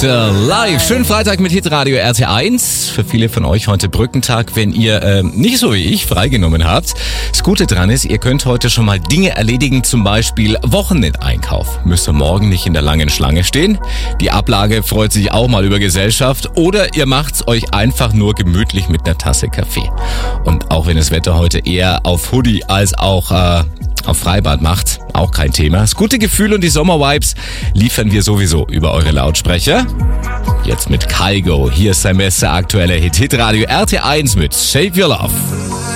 live. Schönen Freitag mit Hitradio RT1. Für viele von euch heute Brückentag, wenn ihr nicht so wie ich freigenommen habt. Das Gute dran ist, ihr könnt heute schon mal Dinge erledigen, zum Beispiel Wochenendeinkauf. Müsst ihr morgen nicht in der langen Schlange stehen. Die Ablage freut sich auch mal über Gesellschaft. Oder ihr macht's euch einfach nur gemütlich mit einer Tasse Kaffee. Und auch wenn das Wetter heute eher auf Hoodie als auch auf Freibad macht, auch kein Thema. Das gute Gefühl und die Sommervibes liefern wir sowieso über eure Lautsprecher. Jetzt mit Kygo. Hier ist sein bester aktueller Hit. Hitradio RT1 mit Save Your Love.